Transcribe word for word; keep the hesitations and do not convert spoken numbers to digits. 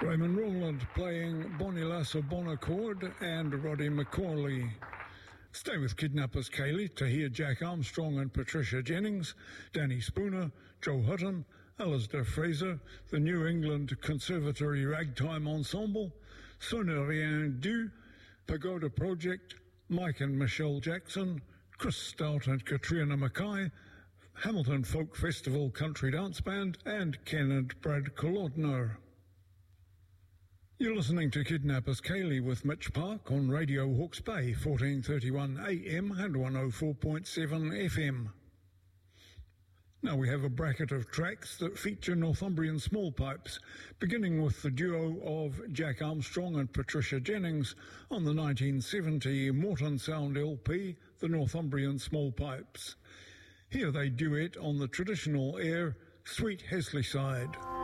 Raymond Rowland playing Bonnie Lasso Bonaccord and Roddy McCauley. Stay with Kidnappers Kaylee to hear Jack Armstrong and Patricia Jennings, Danny Spooner, Joe Hutton, Alistair Fraser, the New England Conservatory Ragtime Ensemble, Ce n'est rien du, Pagoda Project, Mike and Michelle Jackson, Chris Stout and Katrina Mackay, Hamilton Folk Festival Country Dance Band, and Ken and Brad Kolodner. You're listening to Kidnappers Kaylee with Mitch Park on Radio Hawke's Bay, fourteen thirty-one A M and one oh four point seven F M. Now we have a bracket of tracks that feature Northumbrian small pipes, beginning with the duo of Jack Armstrong and Patricia Jennings on the nineteen seventy Morton Sound L P, The Northumbrian Small Pipes. Here they duet on the traditional air, Sweet Hesley Side.